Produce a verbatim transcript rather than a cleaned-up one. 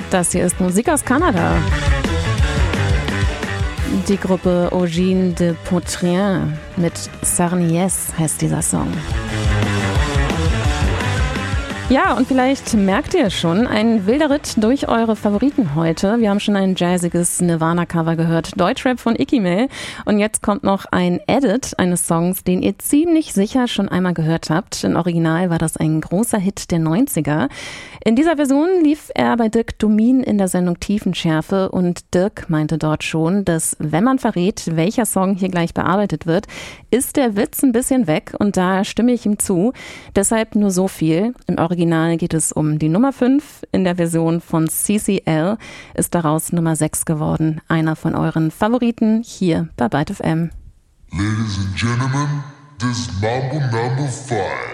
Das hier ist Musik aus Kanada. Die Gruppe Origine de Poitrien mit Sarnies heißt dieser Song. Ja, und vielleicht merkt ihr schon, ein wilder Ritt durch eure Favoriten heute. Wir haben schon ein jazziges Nirvana-Cover gehört, Deutschrap von Ikimel. Und jetzt kommt noch ein Edit eines Songs, den ihr ziemlich sicher schon einmal gehört habt. Im Original war das ein großer Hit der neunziger. In dieser Version lief er bei Dirk Domin in der Sendung Tiefenschärfe und Dirk meinte dort schon, dass wenn man verrät, welcher Song hier gleich bearbeitet wird, ist der Witz ein bisschen weg und da stimme ich ihm zu. Deshalb nur so viel. Im Original geht es um die Nummer fünf. In der Version von C C L ist daraus Nummer sechs geworden. Einer von euren Favoriten hier bei Byte F M. Ladies and gentlemen, this is Mambo number five.